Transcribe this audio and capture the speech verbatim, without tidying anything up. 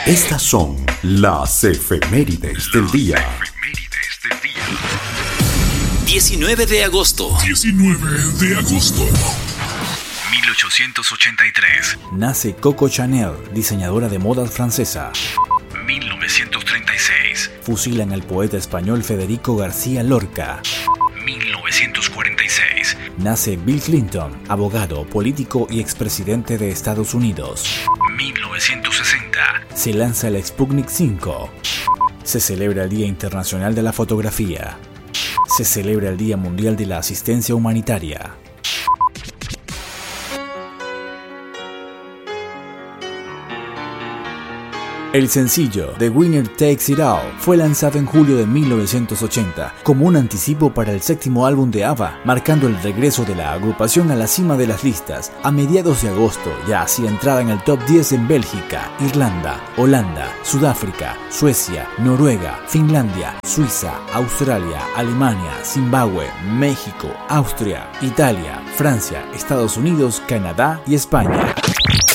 Estas son las efemérides del día. diecinueve de agosto. diecinueve de agosto. mil ochocientos ochenta y tres. Nace Coco Chanel, diseñadora de modas francesa. mil novecientos treinta y seis. Fusilan al poeta español Federico García Lorca. mil novecientos cuarenta y seis. Nace Bill Clinton, abogado, político y expresidente de Estados Unidos. mil novecientos sesenta. Se lanza el Sputnik cinco. Se celebra el Día Internacional de la Fotografía. Se celebra el Día Mundial de la Asistencia Humanitaria. El sencillo The Winner Takes It All fue lanzado en julio de mil novecientos ochenta como un anticipo para el séptimo álbum de ABBA, marcando el regreso de la agrupación a la cima de las listas. A mediados de agosto ya hacía entrada en el top diez en Bélgica, Irlanda, Holanda, Sudáfrica, Suecia, Noruega, Finlandia, Suiza, Australia, Alemania, Zimbabue, México, Austria, Italia, Francia, Estados Unidos, Canadá y España.